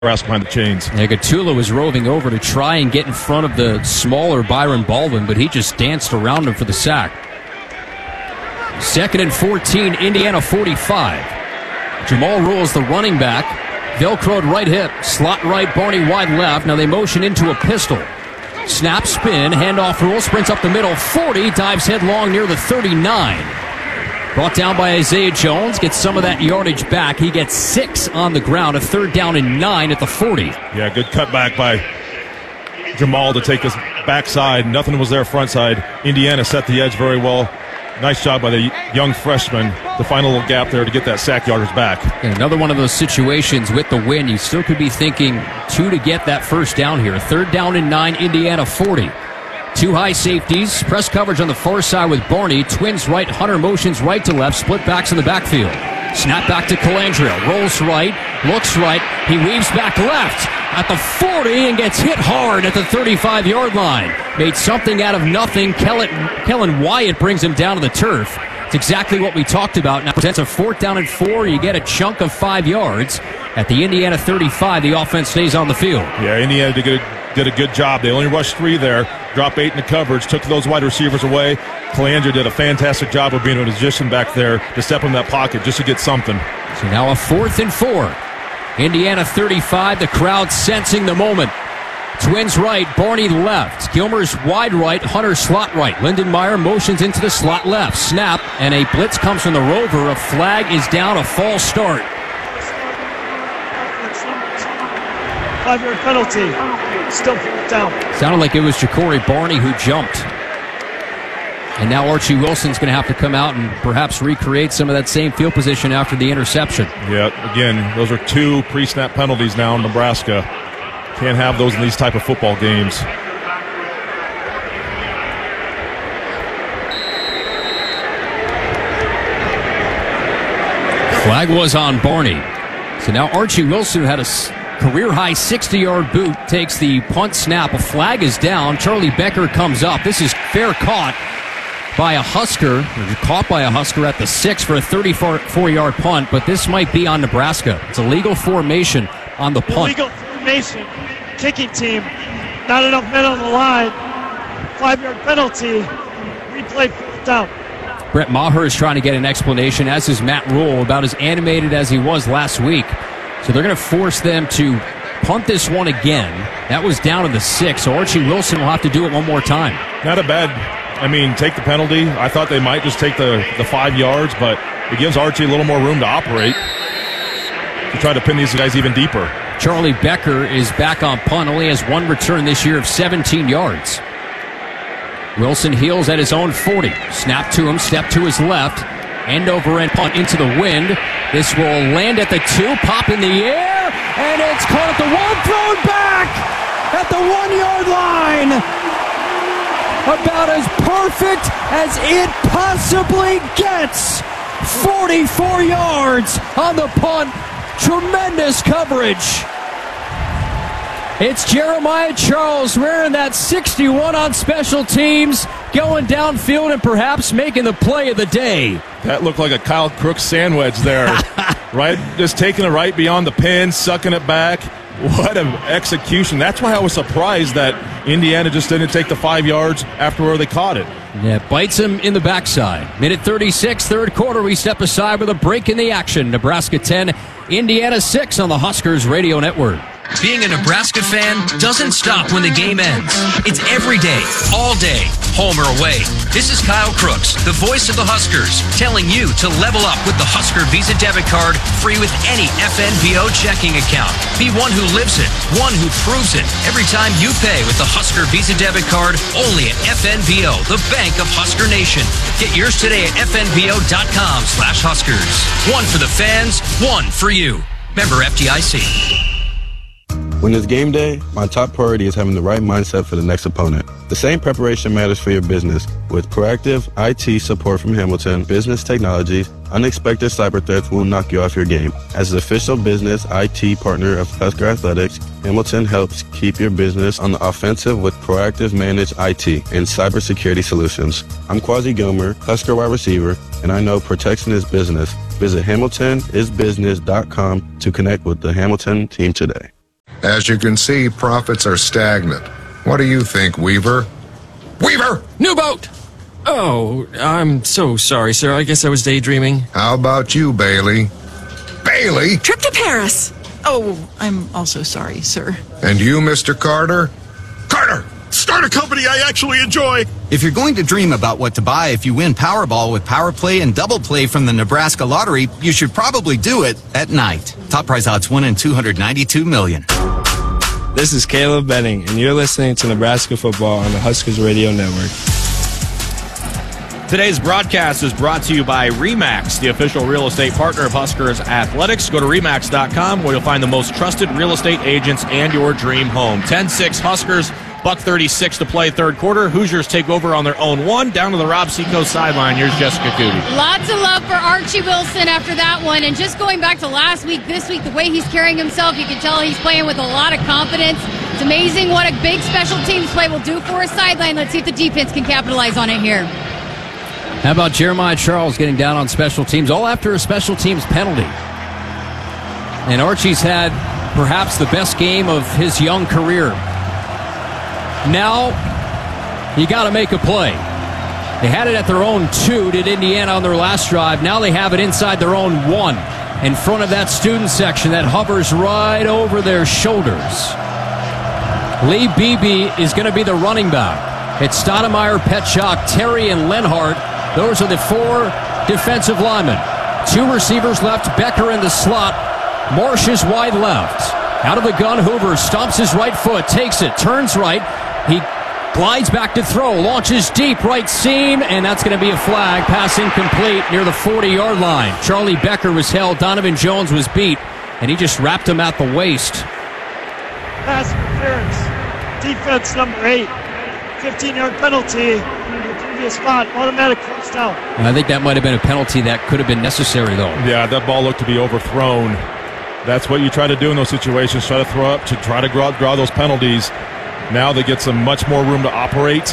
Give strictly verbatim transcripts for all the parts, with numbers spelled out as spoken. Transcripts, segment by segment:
Nebraska behind the chains. Yeah, Gatula was roving over to try and get in front of the smaller Byron Baldwin, but he just danced around him for the sack. Second and fourteen, Indiana forty-five. Jamal Rules, the running back. Velcroed right hip, slot right, Barney wide left. Now they motion into a pistol. Snap, spin, handoff Rule, sprints up the middle, forty, dives headlong near the thirty-nine. Brought down by Isaiah Jones, gets some of that yardage back. He gets six on the ground, a third down and nine at the forty. Yeah, good cutback by Jamal to take his backside. Nothing was there front side. Indiana set the edge very well. Nice job by the young freshman to find a little gap there to get that sack yardage back. And another one of those situations with the win, you still could be thinking two to get that first down here. Third down and nine, Indiana forty. Two high safeties, press coverage on the far side with Barney. Twins right, Hunter motions right to left, split backs in the backfield. Snap back to Calandria, rolls right, looks right, he weaves back left at the forty and gets hit hard at the thirty-five-yard line. Made something out of nothing. Kellen, Kellen Wyatt brings him down to the turf. It's exactly what we talked about. Now presents a fourth down and four. You get a chunk of five yards. At the Indiana thirty-five, the offense stays on the field. Yeah, Indiana did a, did a good job. They only rushed three there, dropped eight in the coverage, took those wide receivers away. Calandria did a fantastic job of being in a position back there to step in that pocket just to get something. So now a fourth and four. Indiana thirty-five, the crowd sensing the moment. Twins right, Barney left. Gilmer's wide right, Hunter slot right. Lindenmeyer motions into the slot left. Snap, and a blitz comes from the rover. A flag is down, a false start. Five-yard penalty. Still down. Sounded like it was Ja'Cory Barney who jumped. And now Archie Wilson's going to have to come out and perhaps recreate some of that same field position after the interception. Yeah, again, those are two pre-snap penalties now in Nebraska. Can't have those in these type of football games. Flag was on Barney. So now Archie Wilson, who had a career-high sixty-yard boot, takes the punt snap. A flag is down. Charlie Becker comes up. This is fair caught by a Husker, or caught by a Husker at the six for a thirty-four-yard punt, but this might be on Nebraska. It's a legal formation on the punt. Illegal formation. Kicking team. Not enough men on the line. Five-yard penalty. Replay fourth down. Brett Maher is trying to get an explanation, as is Matt Rule, about as animated as he was last week. So they're going to force them to punt this one again. That was down to the six, so Archie Wilson will have to do it one more time. Not a bad, I mean, take the penalty. I thought they might just take the, the five yards, but it gives Archie a little more room to operate to try to pin these guys even deeper. Charlie Becker is back on punt, only has one return this year of seventeen yards. Wilson heels at his own forty. Snap to him, step to his left. End over end punt into the wind. This will land at the two, pop in the air, and it's caught at the one, thrown back at the one-yard line. About as perfect as it possibly gets. forty-four yards on the punt. Tremendous coverage. It's Jeremiah Charles wearing that sixty-one on special teams, going downfield and perhaps making the play of the day. That looked like a Kyle Crooks sandwich there. Right? Just taking it right beyond the pin, sucking it back. What an execution. That's why I was surprised that Indiana just didn't take the five yards after where they caught it. Yeah, bites him in the backside. Minute thirty-six, third quarter, we step aside with a break in the action. Nebraska ten, Indiana six on the Huskers Radio Network. Being a Nebraska fan doesn't stop when the game ends. It's every day, all day, home or away. This is Kyle Crooks, the voice of the Huskers, telling you to level up with the Husker Visa debit card, free with any F N B O checking account. Be one who lives it, one who proves it. Every time you pay with the Husker Visa debit card, only at F N B O, the bank of Husker Nation. Get yours today at F N B O dot com slash Huskers. One for the fans, one for you. Member F D I C. When it's game day, my top priority is having the right mindset for the next opponent. The same preparation matters for your business. With proactive I T support from Hamilton Business Technologies, unexpected cyber threats will knock you off your game. As the official business I T partner of Husker Athletics, Hamilton helps keep your business on the offensive with proactive managed I T and cybersecurity solutions. I'm Quasi Gilmer, Husker wide receiver, and I know protection is business. Visit hamilton is business dot com to connect with the Hamilton team today. As you can see, profits are stagnant. What do you think, Weaver? Weaver! New boat! Oh, I'm so sorry, sir. I guess I was daydreaming. How about you, Bailey? Bailey? Trip to Paris. Oh, I'm also sorry, sir. And you, Mister Carter? Carter! Start a company I actually enjoy. If you're going to dream about what to buy if you win Powerball with Power Play and Double Play from the Nebraska Lottery, you should probably do it at night. Top prize odds one in two hundred ninety-two million. This is Caleb Benning, and you're listening to Nebraska Football on the Huskers Radio Network. Today's broadcast is brought to you by RE/MAX, the official real estate partner of Huskers Athletics. Go to remax dot com where you'll find the most trusted real estate agents and your dream home. ten six Huskers, buck thirty-six to play third quarter. Hoosiers take over on their own one. Down to the Rob Seacoast sideline. Here's Jessica Cootie. Lots of love for Archie Wilson after that one. And just going back to last week, this week, the way he's carrying himself, you can tell he's playing with a lot of confidence. It's amazing what a big special teams play will do for a sideline. Let's see if the defense can capitalize on it here. How about Jeremiah Charles getting down on special teams, all after a special teams penalty? And Archie's had perhaps the best game of his young career. Now, you got to make a play. They had it at their own two, did Indiana on their last drive. Now they have it inside their own one, in front of that student section that hovers right over their shoulders. Lee Beebe is going to be the running back. It's Stoudemire, Petchak, Terry, and Lenhart. Those are the four defensive linemen. Two receivers left, Becker in the slot. Marsh is wide left. Out of the gun, Hoover stomps his right foot, takes it, turns right. He glides back to throw, launches deep, right seam, and that's going to be a flag. Pass incomplete near the forty-yard line. Charlie Becker was held, Donovan Jones was beat, and he just wrapped him at the waist. Pass interference. Defense number eight. fifteen-yard penalty in the previous spot. Automatic first down. And I think that might have been a penalty that could have been necessary, though. Yeah, that ball looked to be overthrown. That's what you try to do in those situations, try to throw up, to try to draw, draw those penalties. Now they get some much more room to operate.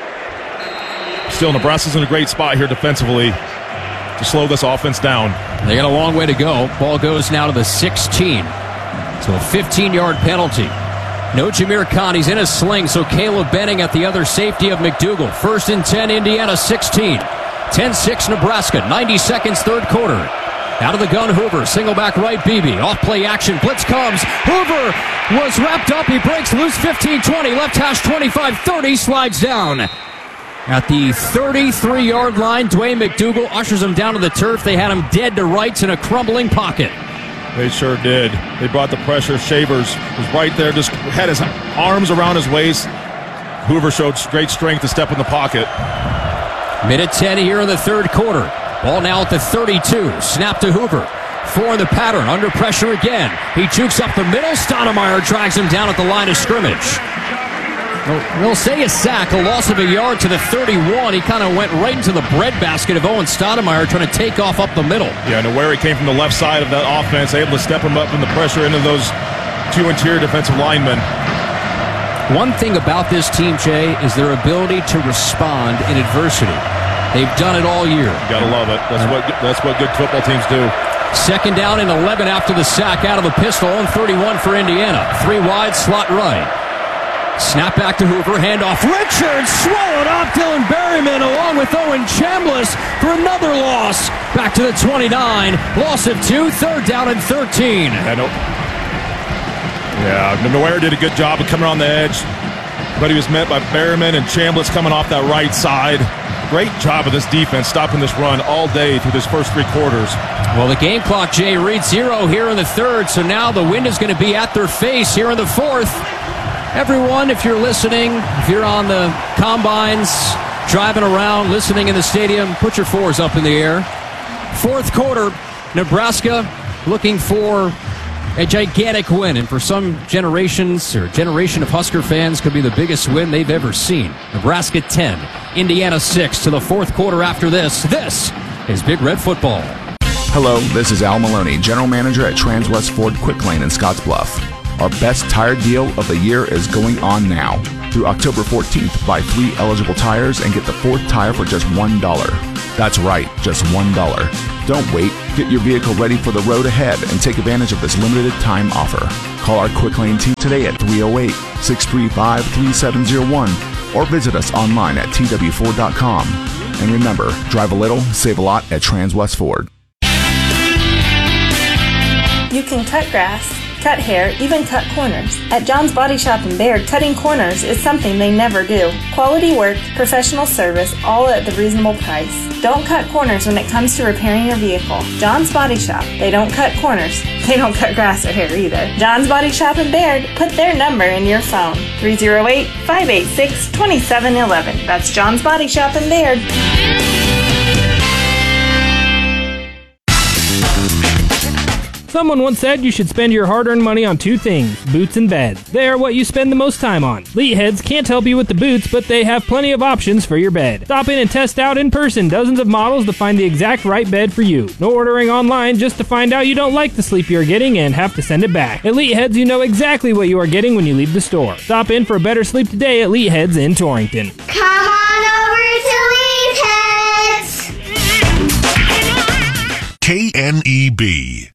Still, Nebraska's in a great spot here defensively to slow this offense down. They got a long way to go. Ball goes now to the sixteen. So a fifteen-yard penalty. No Jameer Khan. He's in a sling, so Caleb Benning at the other safety of McDougal. First and ten, Indiana sixteen. ten six Nebraska, ninety seconds, third quarter. Out of the gun, Hoover, single back right, Beebe. Off play action, blitz comes. Hoover was wrapped up. He breaks loose, fifteen twenty, left hash twenty-five thirty, slides down. At the thirty-three-yard line, Dwayne McDougal ushers him down to the turf. They had him dead to rights in a crumbling pocket. They sure did. They brought the pressure. Shavers was right there, just had his arms around his waist. Hoover showed great strength to step in the pocket. Minute ten here in the third quarter. Ball now at the thirty-two. Snap to Hoover. Four in the pattern. Under pressure again. He jukes up the middle. Stoudemire drags him down at the line of scrimmage. We'll say a sack, a loss of a yard to the thirty-one. He kind of went right into the breadbasket of Owen Stoudemire trying to take off up the middle. Yeah, and where he came from the left side of that offense, able to step him up in the pressure into those two interior defensive linemen. One thing about this team, Jay, is their ability to respond in adversity. They've done it all year. You gotta love it. That's what that's what good football teams do. Second down and eleven after the sack out of the pistol on thirty-one for Indiana. Three wide, slot right. Snap back to Hoover, handoff. Richards swallowed up Dylan Berryman along with Owen Chambliss for another loss. Back to the twenty-nine. Loss of two, third down and thirteen. Yeah, no, yeah Noir did a good job of coming on the edge, but he was met by Berryman and Chambliss coming off that right side. Great job of this defense stopping this run all day through this first three quarters. Well, the game clock, Jay, reads zero here in the third, so now the wind is going to be at their face here in the fourth. Everyone, if you're listening, if you're on the combines, driving around, listening in the stadium, put your fours up in the air. Fourth quarter, Nebraska looking for a gigantic win, and for some generations or generation of Husker fans, could be the biggest win they've ever seen. Nebraska ten, Indiana six to the fourth quarter after this. This is Big Red Football. Hello, this is Al Maloney, General Manager at Transwest Ford Quick Lane in Scottsbluff. Our best tire deal of the year is going on now. Through October fourteenth, buy three eligible tires and get the fourth tire for just one dollar. That's right, just one dollar. Don't wait. Get your vehicle ready for the road ahead and take advantage of this limited time offer. Call our Quick Lane team today at three oh eight, six three five, three seven oh one or visit us online at T W Ford dot com. And remember, drive a little, save a lot at Transwest Ford. You can cut grass, cut hair, even cut corners. At John's Body Shop in Baird, cutting corners is something they never do. Quality work, professional service, all at the reasonable price. Don't cut corners when it comes to repairing your vehicle. John's Body Shop. They don't cut corners. They don't cut grass or hair either. John's Body Shop in Baird. Put their number in your phone. three oh eight, five eight six, two seven one one. That's John's Body Shop in Baird. Someone once said you should spend your hard-earned money on two things, boots and beds. They are what you spend the most time on. Leadheads can't help you with the boots, but they have plenty of options for your bed. Stop in and test out in person dozens of models to find the exact right bed for you. No ordering online just to find out you don't like the sleep you're getting and have to send it back. At Leadheads, you know exactly what you are getting when you leave the store. Stop in for a better sleep today at Leadheads in Torrington. Come on over to Leadheads! K N E B.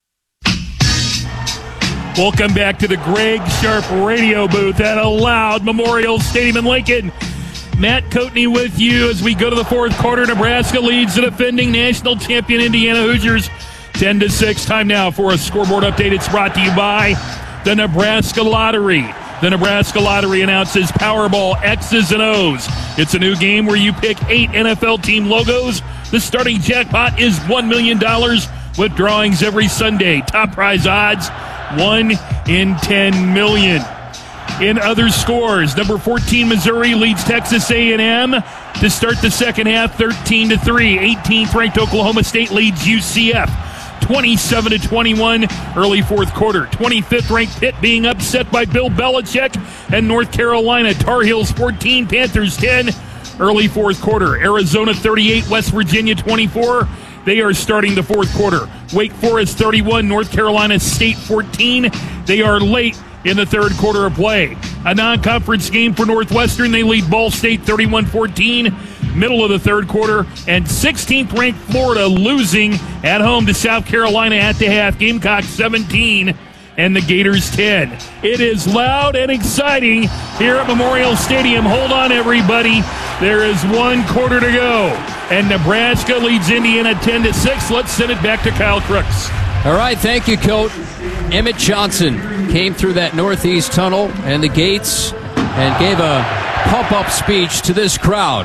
Welcome back to the Greg Sharp radio booth at a loud Memorial Stadium in Lincoln. Matt Coatney with you as we go to the fourth quarter. Nebraska leads the defending national champion Indiana Hoosiers ten to six. Time now for a scoreboard update. It's brought to you by the Nebraska Lottery. The Nebraska Lottery announces Powerball X's and O's. It's a new game where you pick eight N F L team logos. The starting jackpot is one million dollars with drawings every Sunday. Top prize odds, one in ten million. In other scores, number fourteen Missouri leads Texas A and M to start the second half thirteen to three. eighteenth ranked Oklahoma State leads U C F twenty-seven to twenty-one early fourth quarter. twenty-fifth ranked Pitt being upset by Bill Belichick and North Carolina. Tar Heels fourteen, Panthers ten early fourth quarter. Arizona thirty-eight, West Virginia twenty-four. They are starting the fourth quarter. Wake Forest thirty-one, North Carolina State fourteen. They are late in the third quarter of play. A non-conference game for Northwestern. They lead Ball State thirty-one fourteen, middle of the third quarter. And sixteenth ranked Florida losing at home to South Carolina at the half. Gamecocks seventeen and the Gators ten. It is loud and exciting here at Memorial Stadium. Hold on, everybody. There is one quarter to go. And Nebraska leads Indiana ten to six. Let's send it back to Kyle Crooks. All right, thank you, Coach. Emmett Johnson came through that northeast tunnel and the gates and gave a pump-up speech to this crowd.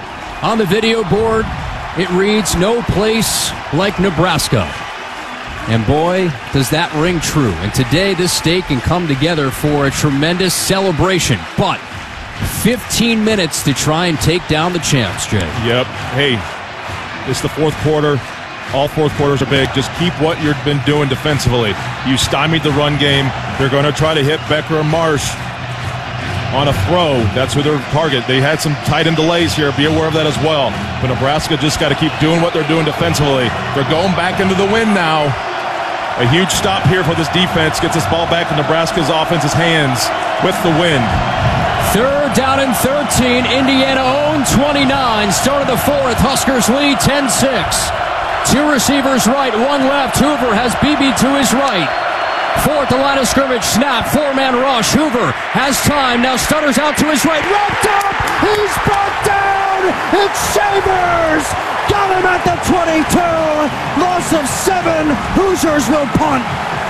On the video board, it reads, "No place like Nebraska." And boy, does that ring true. And today, this state can come together for a tremendous celebration. But fifteen minutes to try and take down the champs, Jay. Yep. Hey, it's the fourth quarter. All fourth quarters are big. Just keep what you've been doing defensively. You stymied the run game. They're going to try to hit Becker and Marsh on a throw. That's who their target. They had some tight end delays here. Be aware of that as well. But Nebraska just got to keep doing what they're doing defensively. They're going back into the wind now. A huge stop here for this defense. Gets this ball back in Nebraska's offense's hands with the wind. Third down and thirteen. Indiana own twenty-nine. Start of the fourth. Huskers lead ten six. Two receivers right, one left. Hoover has B B to his right. Fourth, the line of scrimmage. Snap. Four-man rush. Hoover has time. Now Stutters out to his right. Wrapped up. He's brought down. It's Shavers. Got him at the twenty-two. Loss of seven. Hoosiers will punt.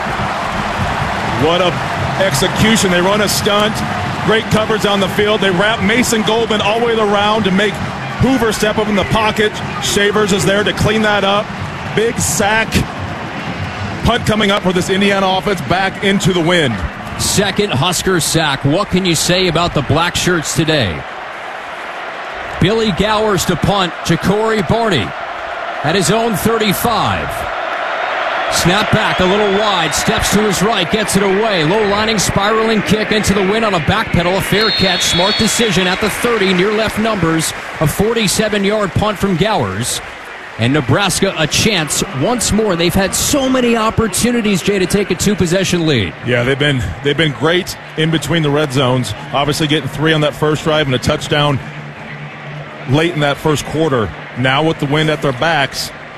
What a execution. They run a stunt. Great coverage on the field. They wrap Mason Goldman all the way around to make Hoover step up in the pocket. Shavers is there to clean that up. Big sack. Punt coming up for this Indiana offense back into the wind. Second Husker sack. What can you say about the black shirts today? Billy Gowers to punt. Ja'Cory Barney at his own thirty-five. Snap back a little wide, steps to his right, gets it away. Low lining, spiraling kick into the wind on a back pedal. A fair catch, smart decision at the thirty, near left numbers. A forty-seven-yard punt from Gowers. And Nebraska a chance once more. They've had so many opportunities, Jay, to take a two-possession lead. Yeah, they've been they've been great in between the red zones. Obviously getting three on that first drive and a touchdown late in that first quarter. Now with the wind at their backs,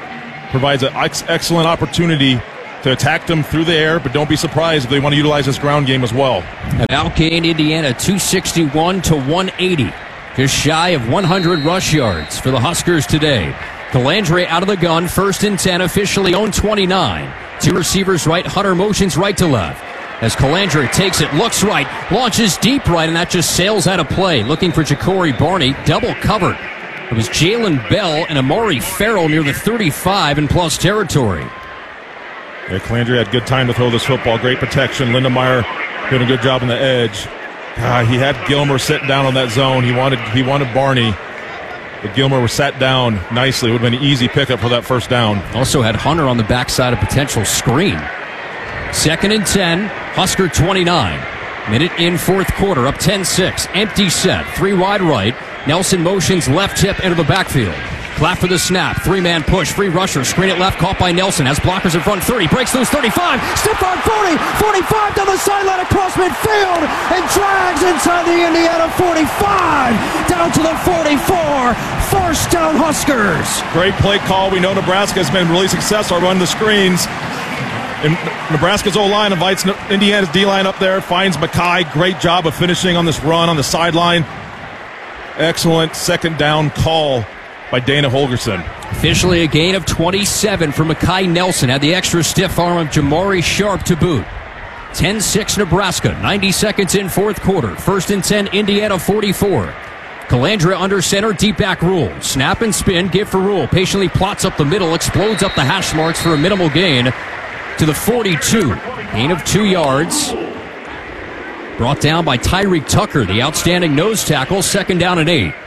provides an ex- excellent opportunity to attack them through the air, but don't be surprised if they want to utilize this ground game as well. Have outgained Indiana two sixty-one to one eighty. Just shy of one hundred rush yards for the Huskers today. Calandre out of the gun, first and ten, officially owned twenty-nine. Two receivers right, Hunter motions right to left. As Calandre takes it, looks right, launches deep right, and that just sails out of play. Looking for Ja'Cory Barney, double covered. It was Jalen Bell and Amari Farrell near the thirty-five in plus territory. Yeah, Calandre had good time to throw this football. Great protection. Lindenmeyer doing a good job on the edge. Uh, he had Gilmer sitting down on that zone. He wanted he wanted Barney. But Gilmer was sat down nicely. It would have been an easy pickup for that first down. Also had Hunter on the backside of potential screen. Second and ten, Husker twenty-nine. Minute in fourth quarter, up ten six. Empty set, three wide right. Nelson motions left hip into the backfield. Clap for the snap. Three-man push. Free rusher. Screen it left. Caught by Nelson. Has blockers in front. thirty. Breaks loose. thirty-five. Stiff arm. forty. forty-five down the sideline across midfield. And drags inside the Indiana forty-five. Down to the forty-four. First down Huskers. Great play call. We know Nebraska has been really successful running the screens. And Nebraska's O-line invites Indiana's D-line up there. Finds Mackay. Great job of finishing on this run on the sideline. Excellent second down call by Dana Holgorsen. Officially a gain of twenty-seven for Mackay Nelson. Had the extra stiff arm of Jamari Sharp to boot. ten six Nebraska. ninety seconds in fourth quarter. First and ten, Indiana forty-four. Calandre under center, deep back Rule. Snap and spin, give for Rule. Patiently plots up the middle, explodes up the hash marks for a minimal gain to the forty-two. Gain of two yards. Brought down by Tyreek Tucker, the outstanding nose tackle. Second down and eight.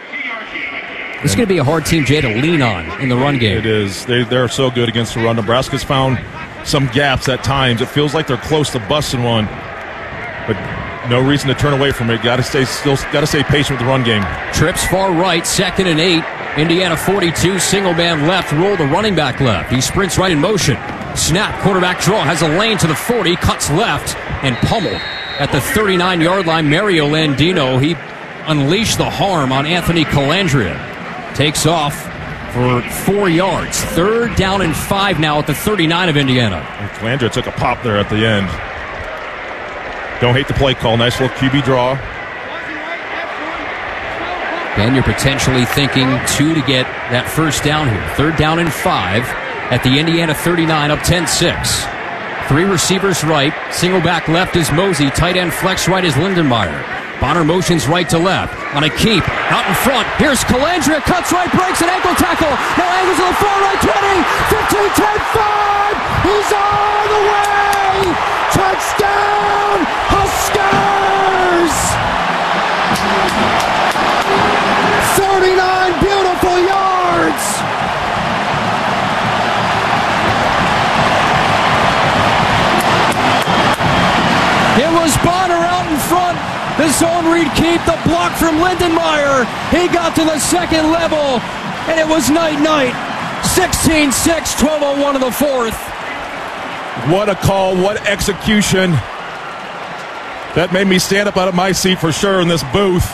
This is going to be a hard team, Jay, to lean on in the run game. It is. They, they're so good against the run. Nebraska's found some gaps at times. It feels like they're close to busting one, but no reason to turn away from it. Got to stay still. Got to stay patient with the run game. Trips far right, second and eight. Indiana forty-two, single man left. Roll the running back left. He sprints right in motion. Snap, quarterback draw, has a lane to the forty, cuts left, and pummeled at the thirty-nine-yard line. Mario Landino, he unleashed the harm on Anthony Calandre. Takes off for four yards. Third down and five now at the thirty-nine of Indiana. And Calandre took a pop there at the end. Don't hate the play call. Nice little Q B draw. Ben, you're potentially thinking two to get that first down here. Third down and five at the Indiana thirty-nine, up ten six. Three receivers right. Single back left is Mosey. Tight end flex right is Lindenmeyer. Bonner motions right to left. On a keep. Out in front. Here's Calandre. Cuts right. Breaks an ankle tackle. Now angles to the far right. twenty. fifteen. ten. five. He's all the way. Touchdown. Huskers. thirty-nine beautiful yards. It was Bonner out in front. The zone read keep, the block from Lindenmeyer. He got to the second level, and it was night-night. sixteen six, twelve oh one of the fourth. What a call, what execution. That made me stand up out of my seat for sure in this booth.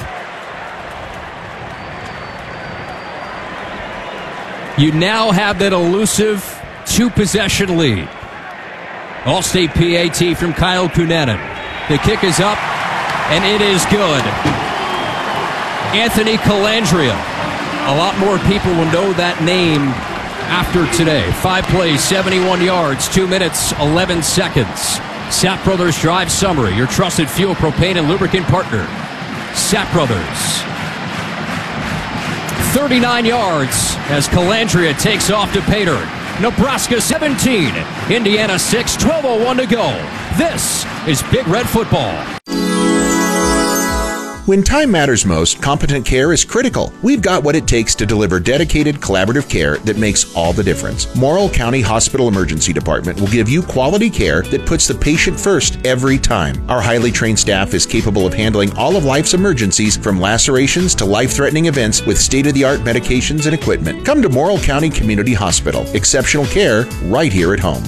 You now have that elusive two-possession lead. All-State P A T from Kyle Kunanen. The kick is up, and it is good. Anthony Calandre. A lot more people will know that name after today. Five plays, seventy-one yards, two minutes, eleven seconds. Sapp Brothers Drive Summary, your trusted fuel, propane, and lubricant partner. Sapp Brothers. thirty-nine yards as Calandre takes off to Pater. Nebraska seventeen, Indiana six, twelve oh one to go. This is Big Red Football. When time matters most, competent care is critical. We've got what it takes to deliver dedicated, collaborative care that makes all the difference. Morrill County Hospital Emergency Department will give you quality care that puts the patient first every time. Our highly trained staff is capable of handling all of life's emergencies, from lacerations to life-threatening events, with state-of-the-art medications and equipment. Come to Morrill County Community Hospital. Exceptional care right here at home.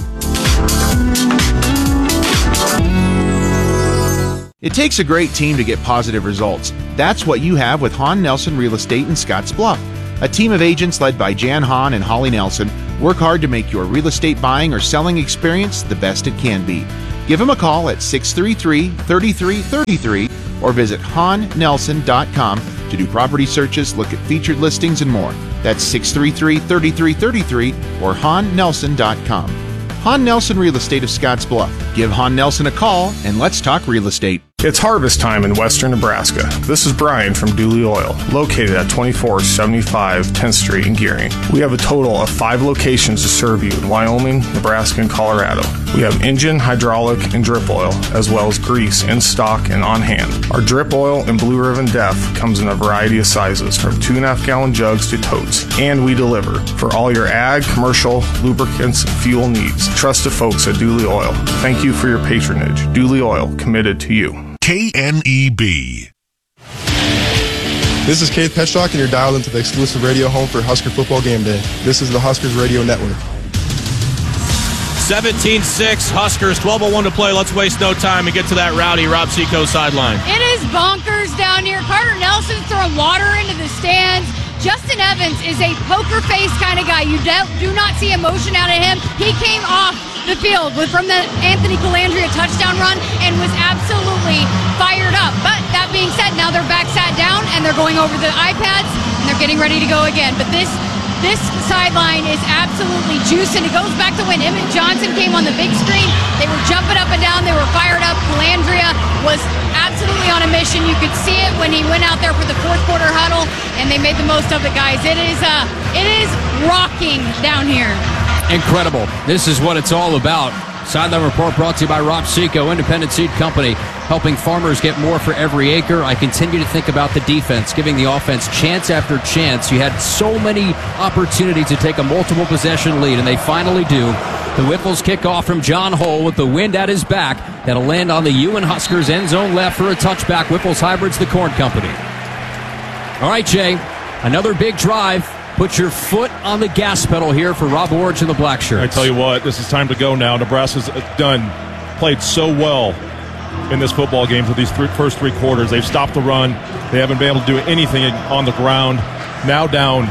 It takes a great team to get positive results. That's what you have with Hahn Nelson Real Estate in Scotts Bluff. A team of agents led by Jan Hahn and Holly Nelson work hard to make your real estate buying or selling experience the best it can be. Give them a call at six three three, three three three three or visit hahn nelson dot com to do property searches, look at featured listings, and more. That's six three three, three three three three or hahn nelson dot com. Hahn Nelson Real Estate of Scotts Bluff. Give Hahn Nelson a call and let's talk real estate. It's harvest time in western Nebraska. This is Brian from Dooley Oil, located at twenty-four seventy-five tenth Street in Gearing. We have a total of five locations to serve you in Wyoming, Nebraska, and Colorado. We have engine, hydraulic, and drip oil, as well as grease in stock and on hand. Our drip oil and Blue Ribbon Def comes in a variety of sizes, from two and a half gallon jugs to totes, and we deliver for all your ag, commercial, lubricants, and fuel needs. Trusted folks at Dooley Oil. Thank you for your patronage. Dooley Oil, committed to you. K N E B. This is Keith Petchlock, and you're dialed into the exclusive radio home for Husker Football Game Day. This is the Huskers Radio Network. seventeen six, Huskers, twelve oh one to play. Let's waste no time and get to that rowdy Rob Seco sideline. It is bonkers down here. Carter Nelson's throwing water into the stands. Justin Evans is a poker face kind of guy. You do not see emotion out of him. He came off the field with from the Anthony Calandria touchdown run and was absolutely fired up. But that being said, now they're back sat down and they're going over the iPads and they're getting ready to go again. But this this sideline is absolutely juicing. It goes back to when Emmett Johnson came on the big screen. They were jumping up and down. They were fired up. Calandria was absolutely on a mission. You could see it when he went out there for the fourth quarter huddle, and they made the most of it, guys. It is uh, it is rocking down here. Incredible. This is what it's all about. Sideline Report brought to you by Rob Seco, Independent Seed Company, helping farmers get more for every acre. I continue to think about the defense, giving the offense chance after chance. You had so many opportunities to take a multiple possession lead, and they finally do. The Whipples kick off from John Hull with the wind at his back. That'll land on the Ewan Huskers end zone left for a touchback. Whipples hybrids the Corn Company. All right, Jay, another big drive. Put your foot on the gas pedal here for Rob Orge and the Black Shirts. I tell you what, this is time to go now. Nebraska's done, played so well in this football game for these three, first three quarters. They've stopped the run. They haven't been able to do anything on the ground. Now down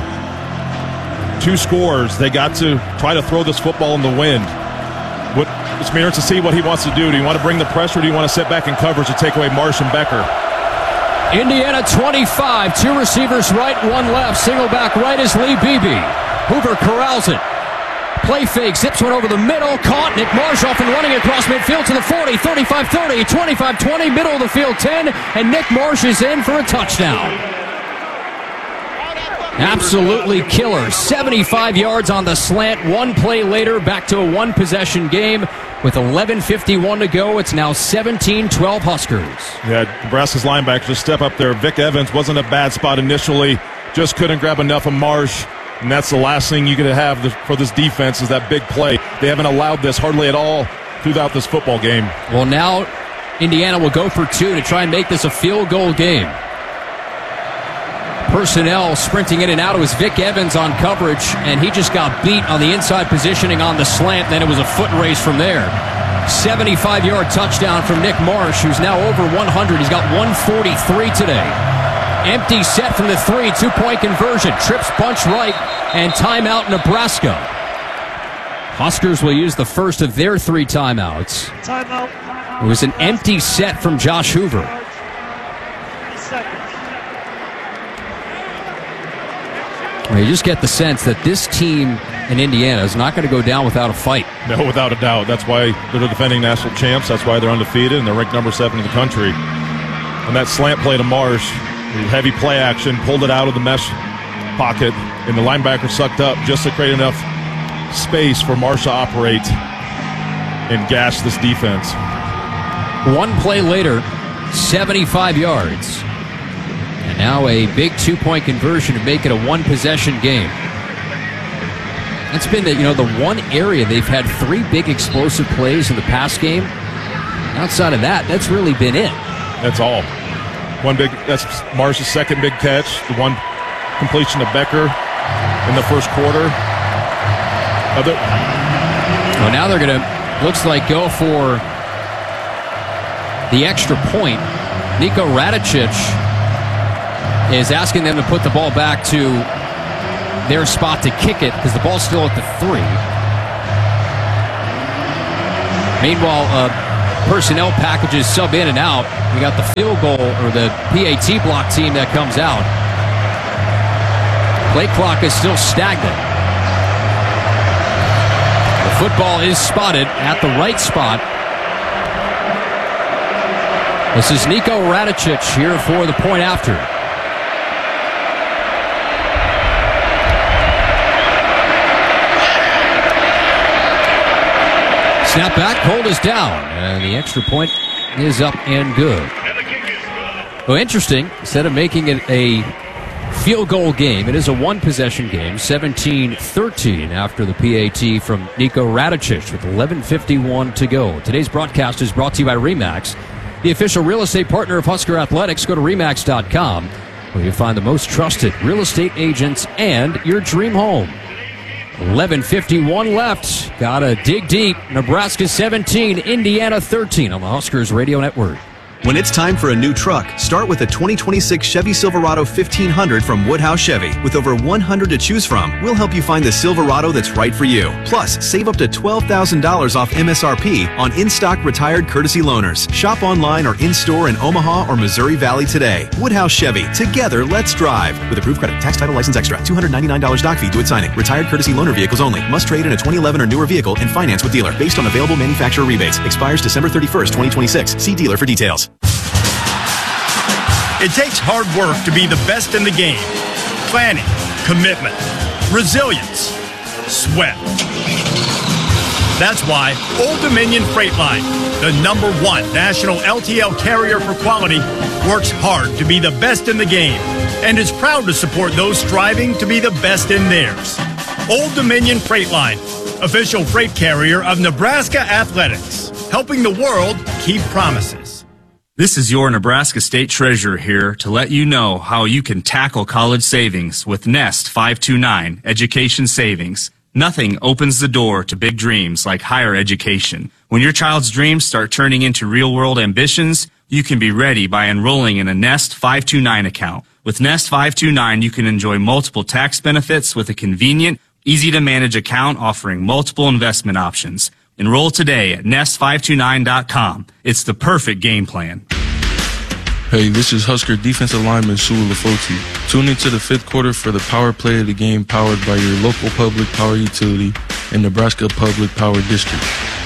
two scores. They got to try to throw this football in the wind. What, it's Mears to see what he wants to do. Do you want to bring the pressure, or do you want to sit back in coverage to take away Marsh and Becker? Indiana twenty-five, two receivers right, one left. Single back right is Lee Beebe. Hoover corrals it. Play fake, zips one over the middle, caught. Nick Marsh off and running across midfield to the forty, thirty-five thirty, twenty-five twenty, middle of the field ten, and Nick Marsh is in for a touchdown. Absolutely killer. seventy-five yards on the slant. One play later, back to a one-possession game. With eleven fifty-one to go, it's now seventeen twelve Huskers. Yeah, Nebraska's linebackers just step up there. Vic Evans wasn't a bad spot initially, just couldn't grab enough of Marsh, and that's the last thing you could have for this defense is that big play. They haven't allowed this hardly at all throughout this football game. Well, now Indiana will go for two to try and make this a field goal game. Personnel sprinting in and out. It was Vic Evans on coverage, and he just got beat on the inside positioning on the slant. Then it was a foot race from there. seventy-five yard touchdown from Nick Marsh, who's now over one hundred. He's got one forty-three today. Empty set from the three, two-point conversion. Trips bunch right, and timeout Nebraska. Huskers will use the first of their three timeouts. Timeout. It was an empty set from Josh Hoover. Well, you just get the sense that this team in Indiana is not going to go down without a fight. No, without a doubt. That's why they're the defending national champs. That's why they're undefeated, and they're ranked number seven in the country. And that slant play to Marsh, heavy play action, pulled it out of the mesh pocket, and the linebacker sucked up just to create enough space for Marsh to operate and gash this defense. One play later, seventy-five yards. And now a big two-point conversion to make it a one-possession game. That's been the, you know, the one area they've had three big explosive plays in the pass game. Outside of that, that's really been it. That's all. One big, that's Marsh's second big catch. The one completion to Becker in the first quarter. Other. Well, now they're going to, looks like, go for the extra point. Nico Radicic is asking them to put the ball back to their spot to kick it because the ball's still at the three. Meanwhile, uh, personnel packages sub in and out. We got the field goal or the P A T block team that comes out. Play clock is still stagnant. The football is spotted at the right spot. This is Niko Radicic here for the point after. Snap back, hold is down, and the extra point is up and good. Well, interesting, instead of making it a field goal game, it is a one-possession game, seventeen thirteen after the P A T from Niko Radicic with eleven fifty-one to go. Today's broadcast is brought to you by RE/MAX, the official real estate partner of Husker Athletics. Go to remax dot com where you'll find the most trusted real estate agents and your dream home. eleven fifty-one left. Gotta dig deep. Nebraska seventeen, Indiana thirteen on the Huskers Radio Network. When it's time for a new truck, start with a twenty twenty-six Chevy Silverado fifteen hundred from Woodhouse Chevy. With over one hundred to choose from, we'll help you find the Silverado that's right for you. Plus, save up to twelve thousand dollars off M S R P on in-stock retired courtesy loaners. Shop online or in-store in Omaha or Missouri Valley today. Woodhouse Chevy. Together, let's drive. With approved credit, tax, title, license extra, two hundred ninety-nine dollars doc fee due at signing. Retired courtesy loaner vehicles only. Must trade in a twenty eleven or newer vehicle and finance with dealer. Based on available manufacturer rebates. Expires December thirty-first, twenty twenty-six. See dealer for details. It takes hard work to be the best in the game. Planning, commitment, resilience, sweat. That's why Old Dominion Freight Line, the number one national L T L carrier for quality, works hard to be the best in the game and is proud to support those striving to be the best in theirs. Old Dominion Freight Line, official freight carrier of Nebraska Athletics, helping the world keep promises. This is your Nebraska State Treasurer here to let you know how you can tackle college savings with Nest five two nine Education Savings. Nothing opens the door to big dreams like higher education. When your child's dreams start turning into real-world ambitions, you can be ready by enrolling in a Nest five two nine account. With Nest five two nine, you can enjoy multiple tax benefits with a convenient, easy-to-manage account offering multiple investment options. Enroll today at nest five two nine dot com. It's the perfect game plan. Hey, this is Husker defensive lineman Sue Lafoti. Tune into the fifth quarter for the power play of the game powered by your local public power utility and Nebraska Public Power District.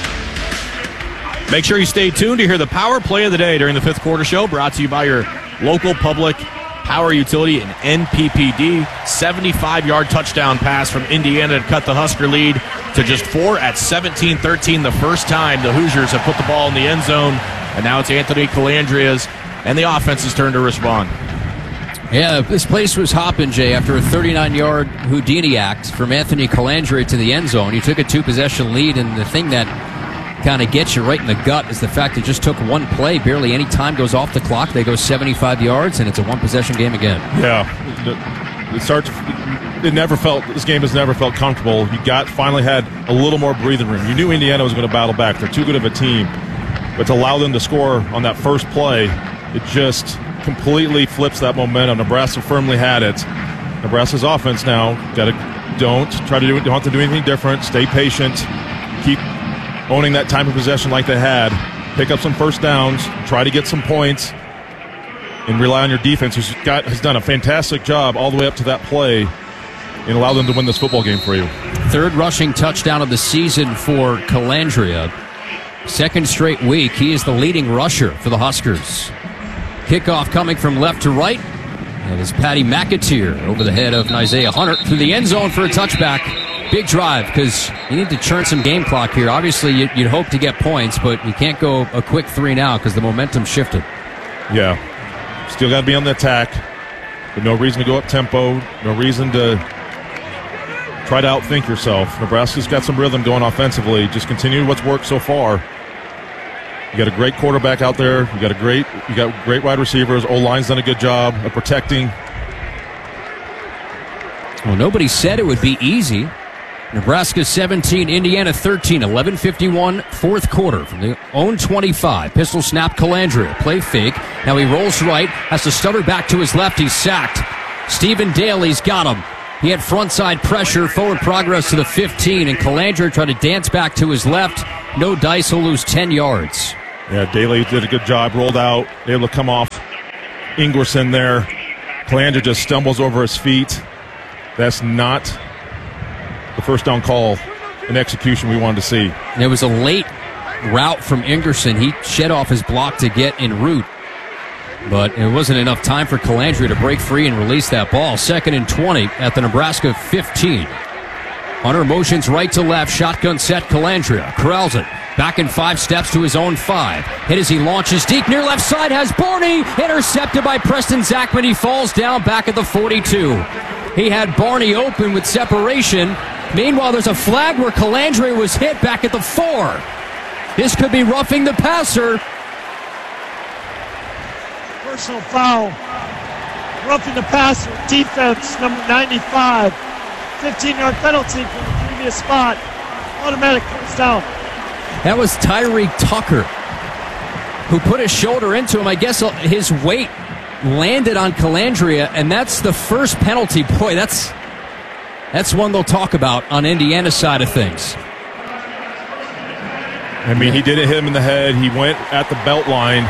Make sure you stay tuned to hear the power play of the day during the fifth quarter show, brought to you by your local public power utility and N P P D. seventy-five-yard touchdown pass from Indiana to cut the Husker lead to just four at seventeen thirteen. The first time the Hoosiers have put the ball in the end zone, and now it's Anthony Calandria's and the offense's turn to respond. Yeah, this place was hopping, Jay, after a thirty-nine-yard Houdini act from Anthony Calandria to the end zone. You took a two-possession lead, and the thing that kind of gets you right in the gut is the fact it just took one play. Barely any time goes off the clock. They go seventy-five yards, and it's a one-possession game again. Yeah, it starts. It never felt. This game has never felt comfortable. You got finally had a little more breathing room. You knew Indiana was going to battle back. They're too good of a team, but to allow them to score on that first play, it just completely flips that momentum. Nebraska firmly had it. Nebraska's offense now got to don't try to do don't have to do anything different. Stay patient. Keep owning that time of possession like they had. Pick up some first downs. Try to get some points. And rely on your defense, who's got has done a fantastic job all the way up to that play, and allow them to win this football game for you. Third rushing touchdown of the season for Calandria. Second straight week, he is the leading rusher for the Huskers. Kickoff coming from left to right. And it's Patty McAteer over the head of Isaiah Hunter through the end zone for a touchback. Big drive because you need to churn some game clock here. Obviously, you'd hope to get points, but you can't go a quick three now because the momentum shifted. Yeah. Still got to be on the attack, but no reason to go up tempo, no reason to try to outthink yourself. Nebraska's got some rhythm going offensively. Just continue what's worked so far. You got a great quarterback out there. You got a great, you got great wide receivers. O-line's done a good job of protecting. Well, nobody said it would be easy. Nebraska seventeen, Indiana thirteen, eleven fifty-one, fourth quarter from the own twenty-five. Pistol snap, Calandria, play fake. Now he rolls right, has to stutter back to his left. He's sacked. Stephen Daly's got him. He had frontside pressure, forward progress to the fifteen, and Calandria tried to dance back to his left. No dice, he'll lose ten yards. Yeah, Daly did a good job, rolled out, able to come off Ingerson there. Calandria just stumbles over his feet. That's not the first down call and execution we wanted to see. And it was a late route from Ingerson. He shed off his block to get en route, but it wasn't enough time for Calandria to break free and release that ball. Second and twenty at the Nebraska fifteen. Hunter motions right to left, shotgun set. Calandria corrals it. Back in five steps to his own five. Hit as he launches deep near left side. Has Barney intercepted by Preston Zachman. He falls down back at the forty-two. He had Barney open with separation. Meanwhile, there's a flag where Calandria was hit back at the four. This could be roughing the passer. Personal foul. Roughing the passer. Defense, number ninety-five. fifteen-yard penalty from the previous spot. Automatic first down. That was Tyree Tucker, who put his shoulder into him. I guess his weight landed on Calandria, and that's the first penalty. Boy, that's that's one they'll talk about on Indiana's side of things. I mean, he didn't hit him in the head. He went at the belt line.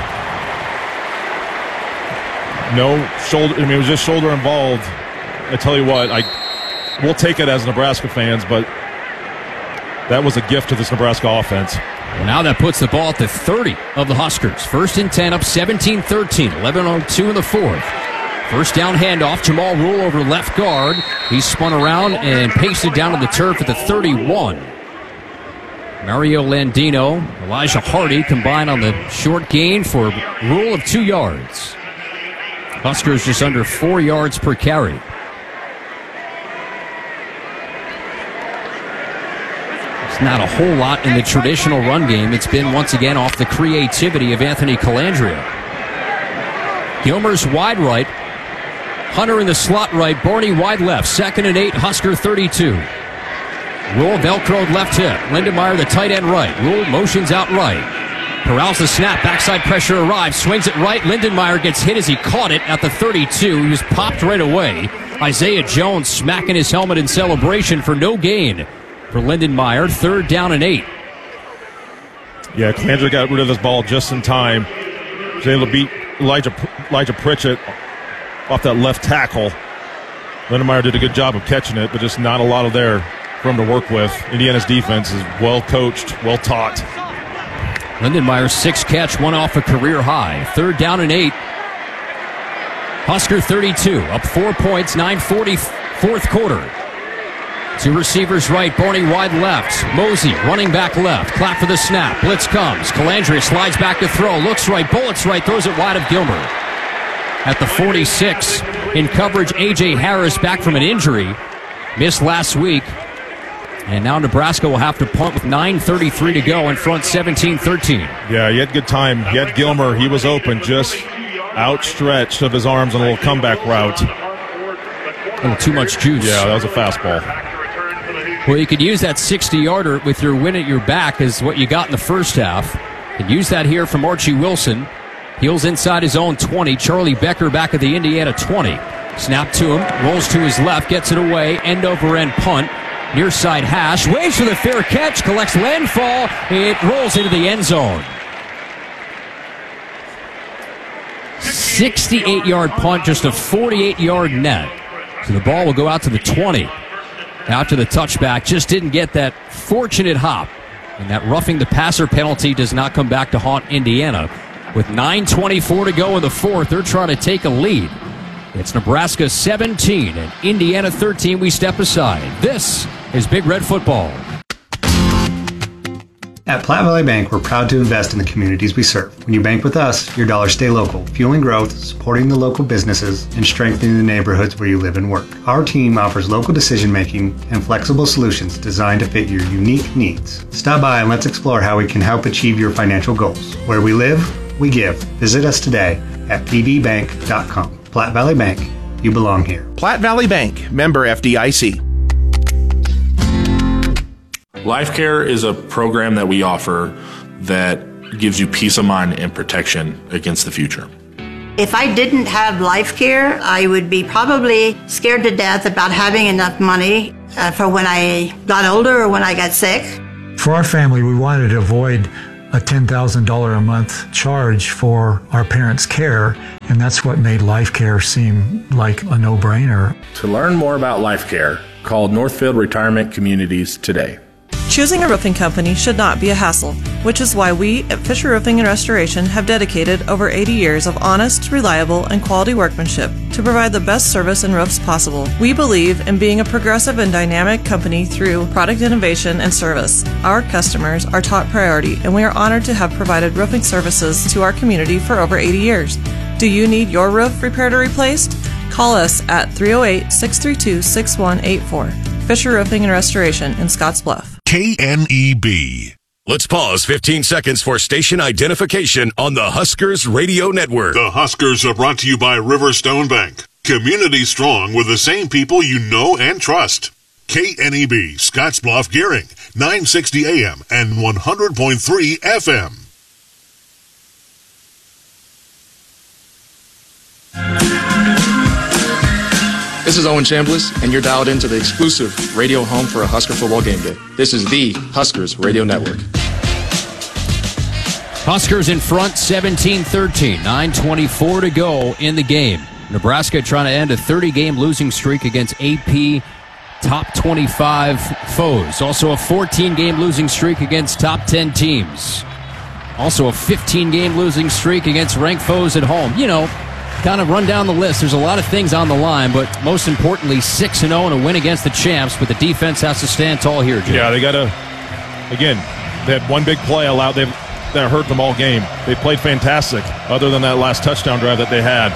No shoulder. I mean, it was just shoulder involved. I tell you what, I we'll take it as Nebraska fans, but that was a gift to this Nebraska offense. Well, now that puts the ball at the thirty of the Huskers. First and ten, up seventeen thirteen. eleven oh two in the fourth. First down handoff. Jamal Rule over left guard. He's spun around and pasted down to the turf at the thirty-one. Mario Landino, Elijah Hardy combined on the short gain for Rule of two yards. Huskers just under four yards per carry. Not a whole lot in the traditional run game. It's been once again off the creativity of Anthony Calandria. Gilmer's wide right. Hunter in the slot right. Barney wide left. Second and eight. Husker thirty-two. Rule velcroed left hip. Lindenmeyer the tight end right. Rule motions out right. Corrals the snap. Backside pressure arrives. Swings it right. Lindenmeyer gets hit as he caught it at the thirty-two. He was popped right away. Isaiah Jones smacking his helmet in celebration for no gain. For Lindenmeyer, third down and eight. Yeah, Calandria got rid of this ball just in time. Was able to beat Elijah Elijah Pritchett off that left tackle. Lindenmeyer did a good job of catching it, but just not a lot of there for him to work with. Indiana's defense is well coached, well taught. Lindenmeyer's six catch, one off a career high. Third down and eight. Husker thirty-two, up four points, nine forty, fourth quarter. Two receivers right, Barney wide left. Mosey running back left. Clap for the snap. Blitz comes. Calandria slides back to throw. Looks right, bullets right, throws it wide of Gilmer. At the forty-six, in coverage, A J Harris back from an injury. Missed last week. And now Nebraska will have to punt with nine thirty-three to go in front, seventeen thirteen. Yeah, he had good time. He had Gilmer. He was open, just outstretched of his arms on a little comeback route. A little too much juice. Yeah, that was a fastball. Well, you could use that sixty-yarder with your win at your back is what you got in the first half. You can use that here from Archie Wilson. Heels inside his own twenty. Charlie Becker back at the Indiana twenty. Snap to him. Rolls to his left. Gets it away. End over end punt. Near side hash. Waits for the fair catch. Collects landfall. It rolls into the end zone. sixty-eight-yard punt. Just a forty-eight-yard net. So the ball will go out to the twenty. Out to the touchback, just didn't get that fortunate hop. And that roughing the passer penalty does not come back to haunt Indiana. With nine twenty-four to go in the fourth, they're trying to take a lead. It's Nebraska seventeen and Indiana thirteen. We step aside. This is Big Red Football. At Platte Valley Bank, we're proud to invest in the communities we serve. When you bank with us, your dollars stay local, fueling growth, supporting the local businesses, and strengthening the neighborhoods where you live and work. Our team offers local decision-making and flexible solutions designed to fit your unique needs. Stop by and let's explore how we can help achieve your financial goals. Where we live, we give. Visit us today at p v bank dot com. Platte Valley Bank, you belong here. Platte Valley Bank, member F D I C. Life Care is a program that we offer that gives you peace of mind and protection against the future. If I didn't have Life Care, I would be probably scared to death about having enough money uh, for when I got older or when I got sick. For our family, we wanted to avoid a ten thousand dollars a month charge for our parents' care, and that's what made Life Care seem like a no-brainer. To learn more about Life Care, call Northfield Retirement Communities today. Choosing a roofing company should not be a hassle, which is why we at Fisher Roofing and Restoration have dedicated over eighty years of honest, reliable, and quality workmanship to provide the best service and roofs possible. We believe in being a progressive and dynamic company through product innovation and service. Our customers are top priority, and we are honored to have provided roofing services to our community for over eighty years. Do you need your roof repaired or replaced? Call us at three oh eight, six three two, six one eight four. Fisher Roofing and Restoration in Scotts Bluff. K N E B. Let's pause fifteen seconds for station identification on the Huskers Radio Network. The Huskers are brought to you by Riverstone Bank. Community strong with the same people you know and trust. K N E B, Scottsbluff, Gearing, nine sixty A M and one hundred point three F M. This is Owen Chambliss, and you're dialed into the exclusive radio home for a Husker football game day. This is the Huskers Radio Network. Huskers in front, seventeen thirteen. nine twenty-four to go in the game. Nebraska trying to end a thirty-game losing streak against A P top twenty-five foes. Also a fourteen-game losing streak against top ten teams. Also a fifteen-game losing streak against ranked foes at home. You know, kind of run down the list. There's a lot of things on the line, but most importantly, six and oh and a win against the champs, but the defense has to stand tall here, Jim. Yeah, they got to, again, they had one big play allowed. They've, that hurt them all game. They played fantastic, other than that last touchdown drive that they had.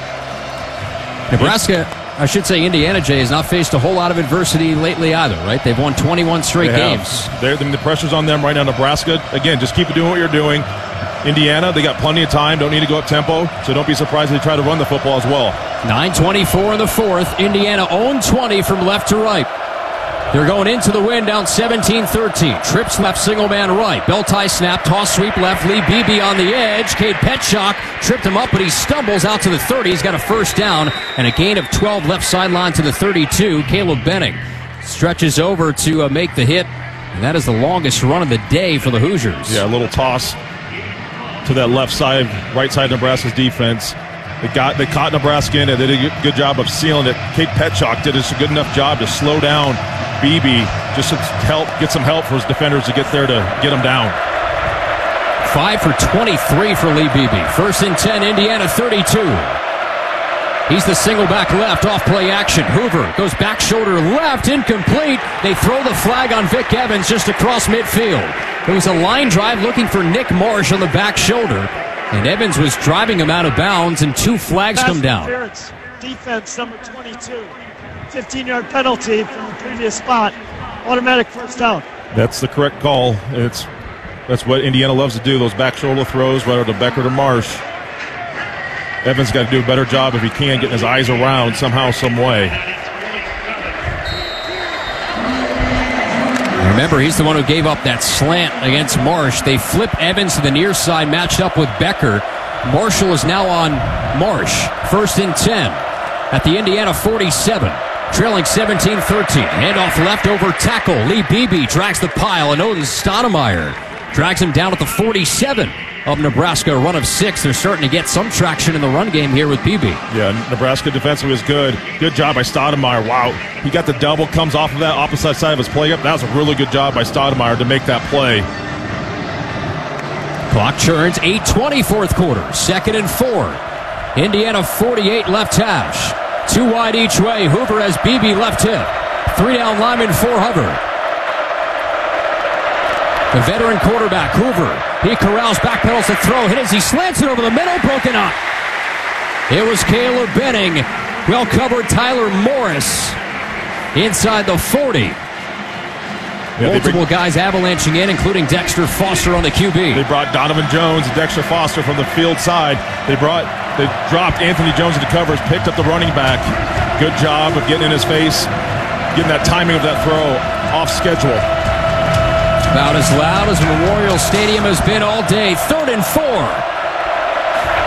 Nebraska, I should say Indiana, Jay, has not faced a whole lot of adversity lately either, right? They've won twenty-one straight they games. They're, the pressure's on them right now. Nebraska, again, just keep doing what you're doing. Indiana, they got plenty of time, don't need to go up tempo, so don't be surprised if they try to run the football as well. nine twenty-four in the fourth. Indiana oh twenty from left to right. They're going into the win down seventeen thirteen. Trips left, single man right. Bell tie snap, toss sweep left. Lee Beebe on the edge. Cade Petchock tripped him up, but he stumbles out to the thirty. He's got a first down and a gain of twelve left sideline to the thirty-two. Caleb Benning stretches over to uh, make the hit, and that is the longest run of the day for the Hoosiers. Yeah, a little toss to that left side, right side of Nebraska's defense. They got, they caught Nebraska in it. They did a good job of sealing it. Cade Petchock did a good enough job to slow down Beebe, just to help get some help for his defenders to get there to get him down. Five for twenty-three for Lee Beebe. First and ten, Indiana thirty-two. He's the single back left off play action. Hoover goes back shoulder left, incomplete. They throw the flag on Vic Evans just across midfield. It was a line drive looking for Nick Marsh on the back shoulder, and Evans was driving him out of bounds, and two flags Pass come down. Defense number twenty-two. fifteen-yard penalty from the previous spot. Automatic first down. That's the correct call. It's that's what Indiana loves to do, those back shoulder throws, whether to Beckert or Marsh. Evans got to do a better job if he can, getting his eyes around somehow, some way. Remember, he's the one who gave up that slant against Marsh. They flip Evans to the near side, matched up with Becker. Marshall is now on Marsh. First and ten at the Indiana forty-seven. Trailing seventeen thirteen. Handoff left over tackle. Lee Beebe drags the pile, and Odin Stoudemire drags him down at the forty-seven of Nebraska. A run of six. They're starting to get some traction in the run game here with Beebe. Yeah, Nebraska defensively was good. Good job by Stoudemire. Wow. He got the double, comes off of that opposite side of his play up. That was a really good job by Stoudemire to make that play. Clock churns. eight twenty fourth quarter. Second and four. Indiana forty-eight left hash. Two wide each way. Hoover has Beebe left hip. Three down lineman for Hubbard. The veteran quarterback, Hoover. He corrals, backpedals to throw. Hit as he slants it over the middle. Broken up. It was Caleb Benning. Well covered Tyler Morris inside the forty. Yeah, Multiple bring, guys avalanching in, including Dexter Foster on the Q B. They brought Donovan Jones and Dexter Foster from the field side. They brought, they dropped Anthony Jones into covers, picked up the running back. Good job of getting in his face, getting that timing of that throw off schedule. About as loud as Memorial Stadium has been all day. Third and four.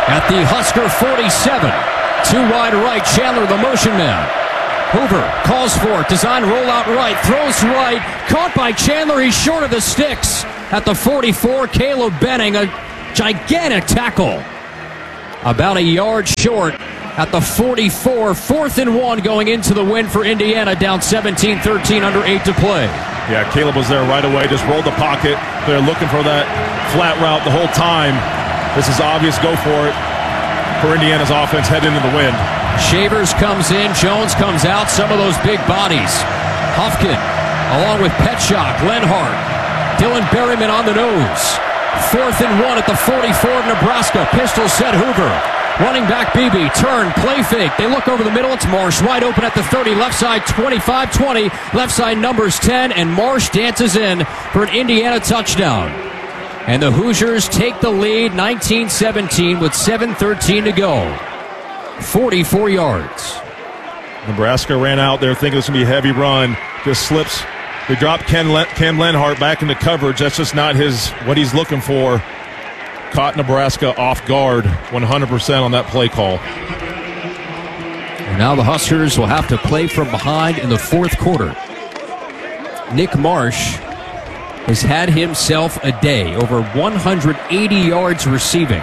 at the Husker forty-seven. Two wide right, Chandler the motion man. Hoover calls for it, design roll out right, throws right, caught by Chandler, he's short of the sticks. At the forty-four, Caleb Benning, a gigantic tackle. About a yard short at the forty-four, fourth and one going into the win for Indiana, down seventeen thirteen, under eight to play. Yeah, Caleb was there right away, just rolled the pocket. They're looking for that flat route the whole time. This is obvious, go for it. For Indiana's offense, head into the wind. Shavers comes in, Jones comes out, some of those big bodies. Hufkin, along with Petschok, Lenhart, Dylan Berryman on the nose. Fourth and one at the forty-four of Nebraska. Pistol set Hoover. Running back Beebe, turn, play fake. They look over the middle, it's Marsh, wide open at the thirty, left side twenty-five twenty, left side numbers ten, and Marsh dances in for an Indiana touchdown. And the Hoosiers take the lead nineteen seventeen with seven thirteen to go. forty-four yards. Nebraska ran out there thinking this would be a heavy run. Just slips. They drop Ken Le- Cam Lenhart back into coverage. That's just not his what he's looking for. Caught Nebraska off guard one hundred percent on that play call. And now the Huskers will have to play from behind in the fourth quarter. Nick Marsh has had himself a day, over one hundred eighty yards receiving.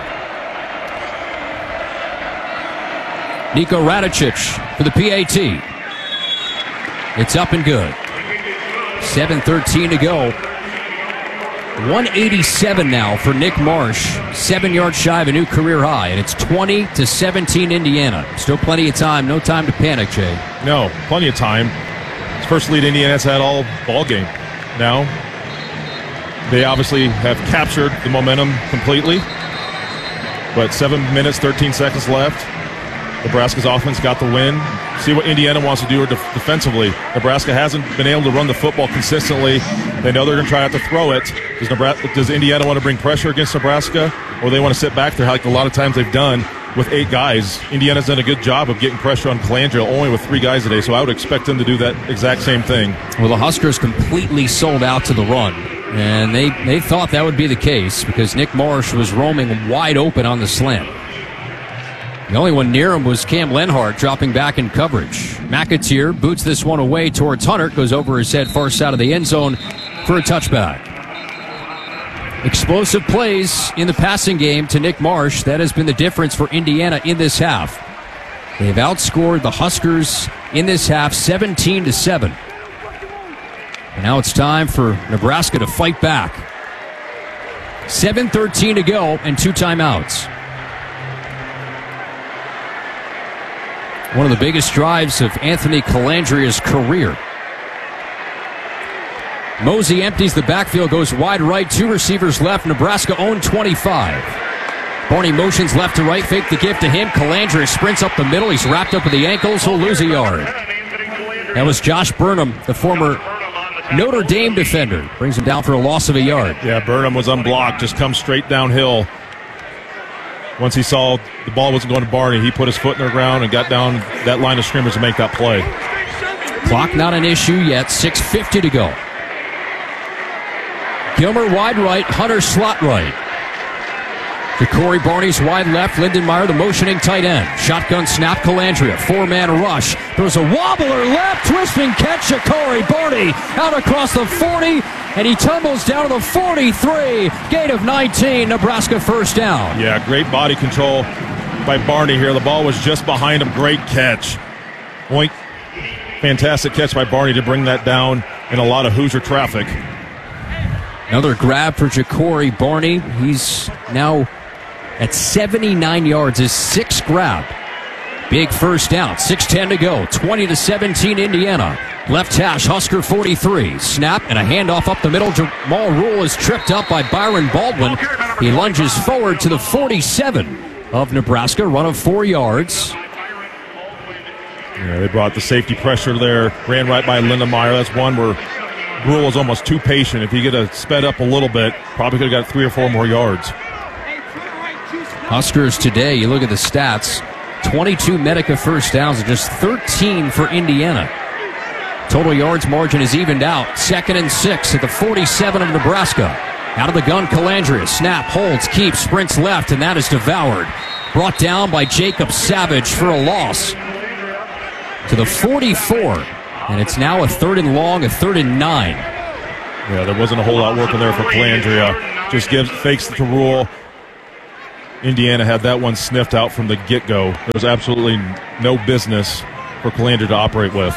Nico Radicic for the P A T. It's up and good. seven thirteen to go. one eighty-seven now for Nick Marsh. Seven yards shy of a new career high, and it's twenty to seventeen Indiana. Still plenty of time. No time to panic, Jay. No, plenty of time. It's first lead Indiana's had all ball game. Now, they obviously have captured the momentum completely. But seven minutes, thirteen seconds left. Nebraska's offense got the win. See what Indiana wants to do def- defensively. Nebraska hasn't been able to run the football consistently. They know they're going to try out to throw it. Does, Nebraska, does Indiana want to bring pressure against Nebraska, or they want to sit back there like a lot of times they've done with eight guys? Indiana's done a good job of getting pressure on Colangelo, only with three guys today, so I would expect them to do that exact same thing. Well, the Huskers completely sold out to the run, and they, they thought that would be the case because Nick Marsh was roaming wide open on the slant. The only one near him was Cam Lenhart dropping back in coverage. McAteer boots this one away towards Hunter, goes over his head far side of the end zone for a touchback. Explosive plays in the passing game to Nick Marsh. That has been the difference for Indiana in this half. They've outscored the Huskers in this half seventeen to seven. And now it's time for Nebraska to fight back. seven thirteen to go and two timeouts. One of the biggest drives of Anthony Calandria's career. Mosey empties the backfield, goes wide right, two receivers left. Nebraska own twenty-five. Barney motions left to right, fake the gift to him. Calandria sprints up the middle. He's wrapped up at the ankles. He'll lose a yard. That was Josh Burnham, the former Notre Dame defender. Brings him down for a loss of a yard. Yeah, Burnham was unblocked, just comes straight downhill. Once he saw the ball wasn't going to Barney, he put his foot in the ground and got down that line of scrimmage to make that play. Clock not an issue yet. six fifty to go. Gilmer wide right, Hunter slot right. Ja'Cory Barney's wide left, Lindenmeyer the motioning tight end. Shotgun snap, Calandria, four-man rush. There's a wobbler left, twisting catch, Ja'Cory Barney out across the forty, and he tumbles down to the forty-three. Gain of nineteen, Nebraska first down. Yeah, great body control by Barney here. The ball was just behind him. Great catch. Point. Fantastic catch by Barney to bring that down in a lot of Hoosier traffic. Another grab for Ja'Cory Barney. He's now at seventy-nine yards, his sixth grab. Big first down, six ten to go, twenty to seventeen Indiana. Left hash, Husker forty-three. Snap and a handoff up the middle. Jamal Rule is tripped up by Byron Baldwin. He lunges forward to the forty-seven of Nebraska, run of four yards. Yeah, they brought the safety pressure there, ran right by Lindenmeyer. That's one where Rule was almost too patient. If he could have sped up a little bit, probably could have got three or four more yards. Huskers today, you look at the stats, twenty-two Medica first downs and just thirteen for Indiana. Total yards margin is evened out. Second and six at the forty-seven of Nebraska. Out of the gun, Calandria. Snap, holds, keeps, sprints left, and that is devoured brought down by Jacob Savage for a loss to the forty-four. And it's now a third and long, a third and nine. Yeah, there wasn't a whole lot working there for Calandria. Just gives fakes the rule. Indiana had that one sniffed out from the get-go. There was absolutely no business for Calandria to operate with.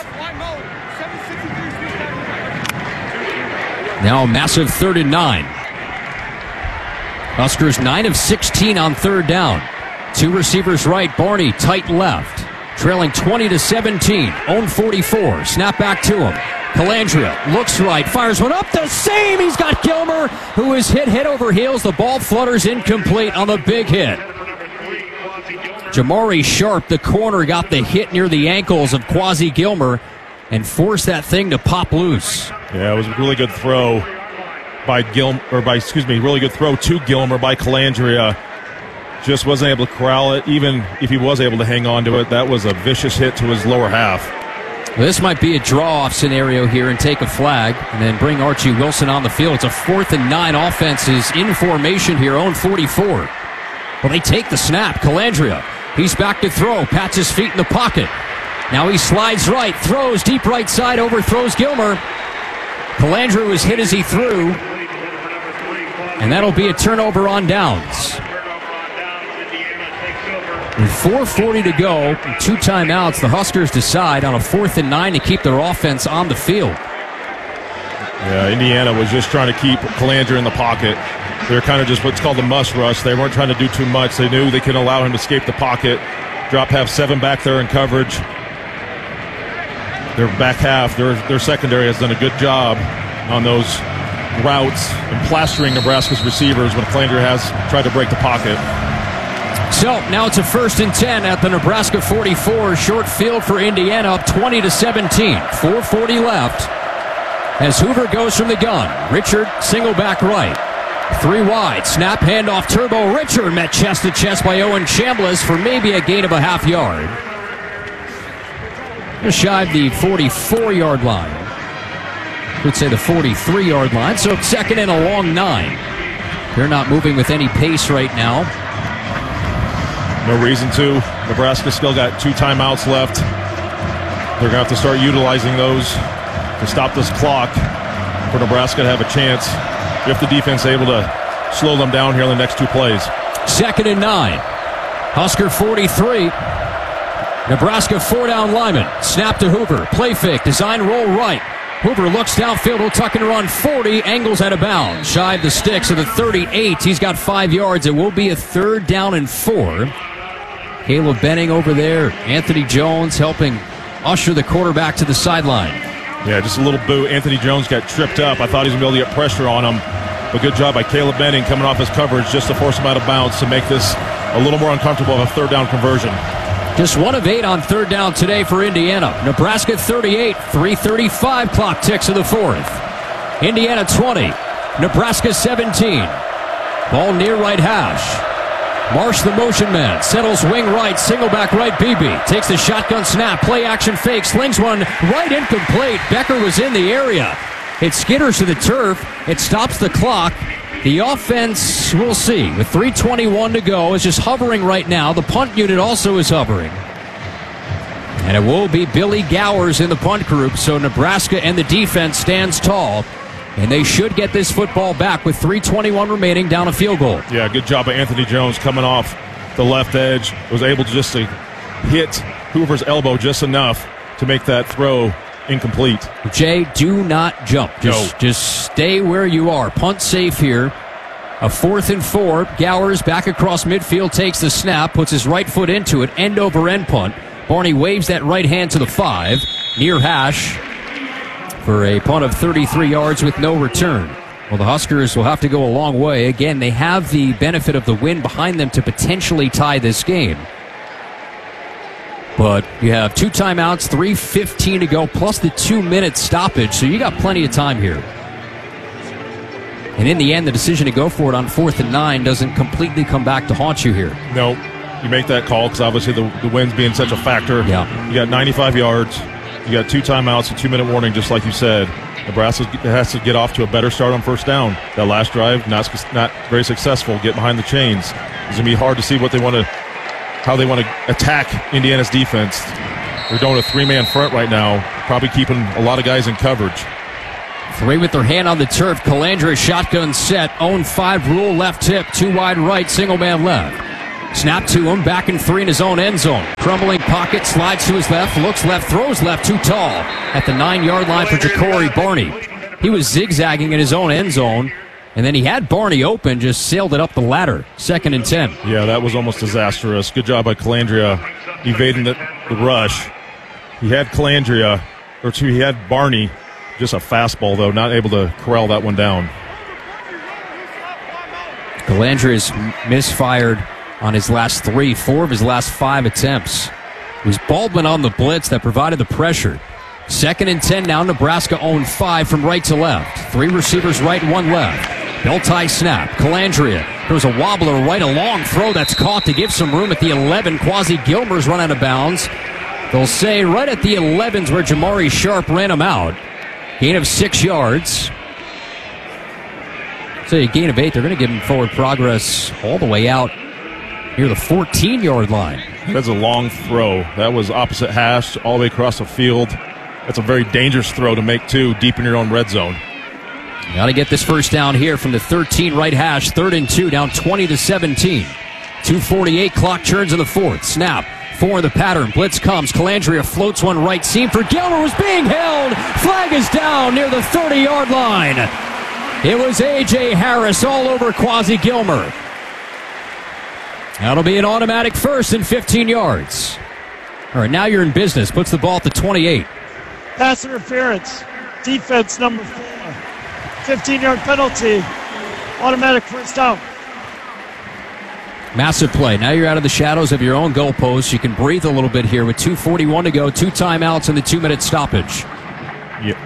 Now a massive third and nine. Huskers nine of sixteen on third down. Two receivers right, Barney tight left. Trailing twenty to seventeen. Own forty-four. Snap back to him. Calandria looks right, fires one up the seam. He's got Gilmer, who is hit head over heels. The ball flutters incomplete on the big hit. Jamari Sharp, the corner, got the hit near the ankles of Quasi Gilmer and forced that thing to pop loose. Yeah, it was a really good throw by Gilmer, or by, excuse me, really good throw to Gilmer by Calandria. Just wasn't able to corral it. Even if he was able to hang on to it, that was a vicious hit to his lower half. Well, this might be a draw-off scenario here and take a flag and then bring Archie Wilson on the field. It's a fourth and nine. Offense is in formation here, own forty-four. Well, they take the snap. Calandria, he's back to throw, pats his feet in the pocket. Now he slides right, throws deep right side, overthrows Gilmer. Calandria was hit as he threw, and that'll be a turnover on downs. With four forty to go, and two timeouts, the Huskers decide on a fourth and nine to keep their offense on the field. Yeah, Indiana was just trying to keep Calandria in the pocket. They're kind of just what's called the must rush. They weren't trying to do too much. They knew they could allow him to escape the pocket. Drop half seven back there in coverage. Their back half, their, their secondary has done a good job on those routes and plastering Nebraska's receivers when Calandria has tried to break the pocket. So now it's a first and ten at the Nebraska forty-four. Short field for Indiana, up twenty to seventeen. four forty left as Hoover goes from the gun. Richard single back right. Three wide. Snap handoff. Turbo Richard met chest to chest by Owen Chambliss for maybe a gain of a half yard. Just shy of the forty-four-yard line. Could say the forty-three-yard line. So second and a long nine. They're not moving with any pace right now. No reason to. Nebraska still got two timeouts left. They're going to have to start utilizing those to stop this clock for Nebraska to have a chance if the defense is able to slow them down here in the next two plays. Second and nine. Husker forty-three. Nebraska four down lineman. Snap to Hoover. Play fake. Design roll right. Hoover looks downfield. He'll tuck and run forty. Angles out of bounds. Shy of the sticks of the thirty-eight. He's got five yards. It will be a third down and four. Caleb Benning over there. Anthony Jones helping usher the quarterback to the sideline. Yeah, just a little boot. Anthony Jones got tripped up. I thought he was going to be able to get pressure on him. But good job by Caleb Benning coming off his coverage just to force him out of bounds to make this a little more uncomfortable of a third down conversion. Just one of eight on third down today for Indiana. Nebraska thirty-eight, three thirty-five clock ticks of the fourth. Indiana twenty, Nebraska seventeen. Ball near right hash. Marsh, the motion man, settles wing right, single back right, Beebe. Takes the shotgun snap, play action fake, slings one right incomplete. Becker was in the area. It skitters to the turf. It stops the clock. The offense, we'll see, with three twenty-one to go, is just hovering right now. The punt unit also is hovering. And it will be Billy Gowers in the punt group, so Nebraska and the defense stands tall. And they should get this football back with three twenty-one remaining, down a field goal. Yeah, good job by Anthony Jones coming off the left edge. Was able to just to hit Hoover's elbow just enough to make that throw incomplete. Jay, do not jump. Just, no. just stay where you are. Punt safe here. A fourth and four. Gowers back across midfield, takes the snap, puts his right foot into it. End over end punt. Barney waves that right hand to the five. Near hash for a punt of thirty-three yards with no return. Well, the Huskers will have to go a long way. Again, they have the benefit of the win behind them to potentially tie this game. But you have two timeouts, three fifteen to go, plus the two-minute stoppage, so you got plenty of time here. And in the end, the decision to go for it on fourth and nine doesn't completely come back to haunt you here. No, you make that call because obviously the, the wind's being such a factor. Yeah. You got ninety-five yards. You got two timeouts, a two-minute warning, just like you said. Nebraska has to get off to a better start on first down. That last drive, not not very successful. Get behind the chains. It's going to be hard to see what they want to how they want to attack Indiana's defense. They're doing a three-man front right now, probably keeping a lot of guys in coverage. Three with their hand on the turf. Calandria shotgun set. Own five rule left hip. Two wide right. Single man left. Snap to him. Back in three in his own end zone. Crumbling pocket. Slides to his left. Looks left. Throws left. Too tall. At the nine-yard line for Ja'Cory Barney. He was zigzagging in his own end zone. And then he had Barney open. Just sailed it up the ladder. Second and ten. Yeah, that was almost disastrous. Good job by Calandria evading the, the rush. He had Calandria, or two, he had Barney. Just a fastball, though, not able to corral that one down. Calandria's misfired on his last three, four of his last five attempts. It was Baldwin on the blitz that provided the pressure. Second and ten now. Nebraska owned five from right to left. Three receivers right, one left. Belt tie snap. Calandria. There's a wobbler right, a long throw that's caught to give some room at the eleven. Quasi Gilmer's run out of bounds. They'll say right at the elevens where Jamari Sharp ran him out. Gain of six yards. So a gain of eight. They're going to give him forward progress all the way out near the fourteen-yard line. That's a long throw. That was opposite hash all the way across the field. That's a very dangerous throw to make, too, deep in your own red zone. Got to get this first down here from the thirteen right hash. Third and two, down twenty to seventeen. two forty-eight, clock churns in the fourth. Snap. Four in the pattern. Blitz comes. Calandria floats one right seam for Gilmer. Was being held. Flag is down near the thirty-yard line. It was A J Harris all over Quasi Gilmer. That'll be an automatic first and fifteen yards. All right, now you're in business. Puts the ball at the twenty-eight. Pass interference. Defense number four. fifteen-yard penalty. Automatic first down. Massive play. Now you're out of the shadows of your own goalpost. You can breathe a little bit here with two forty-one to go, two timeouts, and the two-minute stoppage. Yep.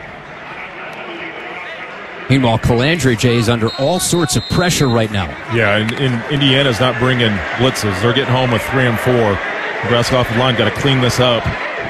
Meanwhile, Calandria, Jay, is under all sorts of pressure right now. Yeah, and, and Indiana's not bringing blitzes. They're getting home with three and four. Nebraska offensive line got to clean this up.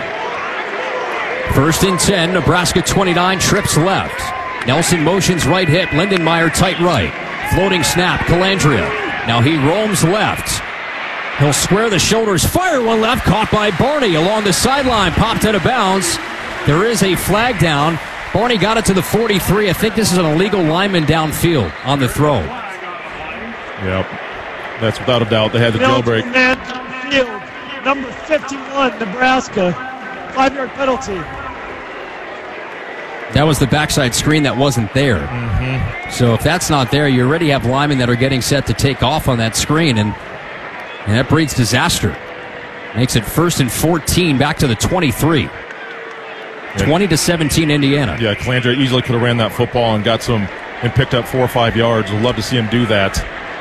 First and ten, Nebraska twenty-nine, trips left. Nelson motions right hip, Lindenmeyer tight right. Floating snap, Calandria. Now he roams left. He'll square the shoulders, fire one left, caught by Barney along the sideline, popped out of bounds. There is a flag down. Barney got it to the forty-three. I think this is an illegal lineman downfield on the throw. Yep, that's without a doubt. They had the jailbreak. Man downfield, number fifty-one, Nebraska, five-yard penalty. That was the backside screen that wasn't there. Mm-hmm. So if that's not there, you already have linemen that are getting set to take off on that screen, and, and that breeds disaster. Makes it first and fourteen, back to the twenty-three. Yeah. twenty to seventeen, Indiana. Yeah, Calandria easily could have ran that football and got some and picked up four or five yards. We'd love to see him do that.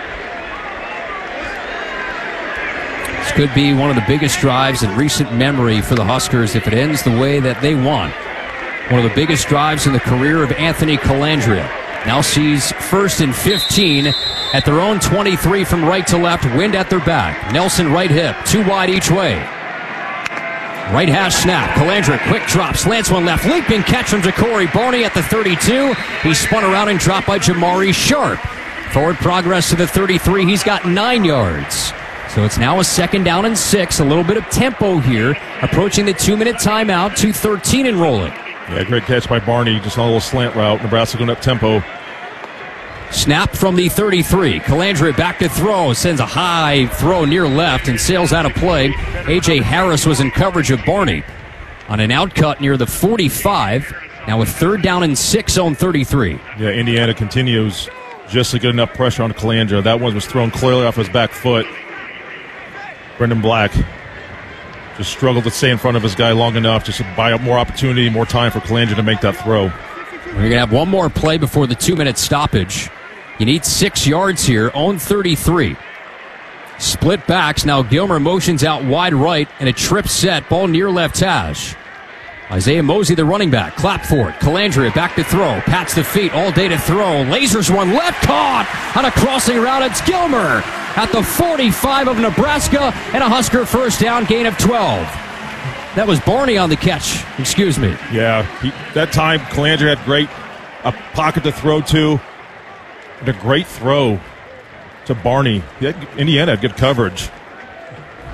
This could be one of the biggest drives in recent memory for the Huskers if it ends the way that they want. One of the biggest drives in the career of Anthony Calandria. Now sees first and fifteen at their own twenty-three from right to left. Wind at their back. Nelson right hip. Two wide each way. Right hash snap. Calandria quick drop. Slants one left. Leaping catch from Ja'Cory Barney at the thirty-two. He spun around and dropped by Jamari Sharp. Forward progress to the thirty-three. He's got nine yards. So it's now a second down and six. A little bit of tempo here. Approaching the two-minute timeout. two thirteen and rolling. Yeah, great catch by Barney. Just on a little slant route. Nebraska going up tempo. Snap from the thirty-three. Calandria back to throw. Sends a high throw near left and sails out of play. A J Harris was in coverage of Barney on an outcut near the forty-five. Now with third down and six on thirty-three. Yeah, Indiana continues just to get enough pressure on Calandria. That one was thrown clearly off his back foot. Brendan Black just struggled to stay in front of his guy long enough just to buy up more opportunity, more time for Calandria to make that throw. We're going to have one more play before the two-minute stoppage. You need six yards here. Own thirty-three. Split backs. Now Gilmer motions out wide right and a trip set. Ball near left hash. Isaiah Mosey, the running back. Clap for it. Calandria back to throw. Pats the feet all day to throw. Lasers one left. Caught on a crossing route. It's Gilmer at the forty-five of Nebraska, and a Husker first down, gain of twelve. That was Barney on the catch. Excuse me. Yeah, he, that time Calandria had great a pocket to throw to, and a great throw to Barney. Had, Indiana had good coverage.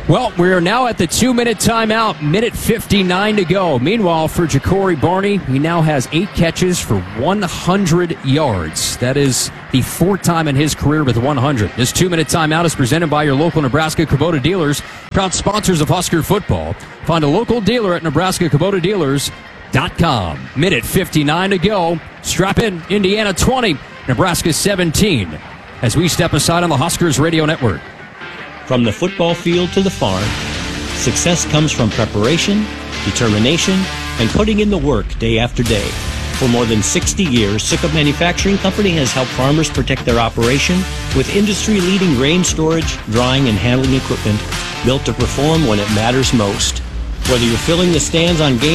Well, we are now at the two-minute timeout, minute fifty-nine to go. Meanwhile, for Ja'Cory Barney, he now has eight catches for one hundred yards. That is the fourth time in his career with one hundred. This two-minute timeout is presented by your local Nebraska Kubota dealers, proud sponsors of Husker football. Find a local dealer at Nebraska Kubota Dealers dot com. Minute fifty-nine to go. Strap in, Indiana twenty, Nebraska seventeen, as we step aside on the Huskers Radio Network. From the football field to the farm, success comes from preparation, determination, and putting in the work day after day. For more than sixty years, Sukup Manufacturing Company has helped farmers protect their operation with industry-leading grain storage, drying, and handling equipment built to perform when it matters most. Whether you're filling the stands on game